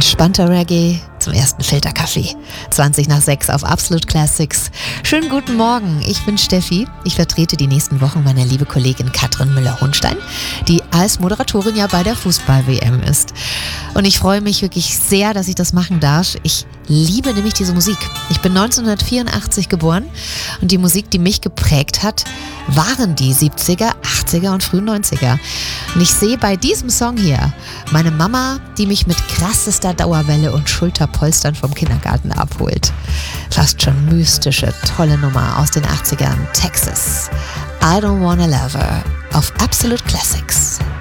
Entspannter Reggae zum ersten Filterkaffee. 20 nach 6 auf Absolute Classics. Schönen guten Morgen, ich bin Steffi. Ich vertrete die nächsten Wochen meine liebe Kollegin Katrin Müller-Hohnstein, die als Moderatorin ja bei der Fußball-WM ist. Und ich freue mich wirklich sehr, dass ich das machen darf. Ich liebe nämlich diese Musik. Ich bin 1984 geboren und die Musik, die mich geprägt hat, waren die 70er, 80er und frühen 90er. Und ich sehe bei diesem Song hier meine Mama, die mich mit krassester Dauerwelle und Schulterpolstern vom Kindergarten abholt. Fast schon mystische, tolle Nummer aus den 80ern. Texas. I Don't Wanna Love Her auf Absolute Classics.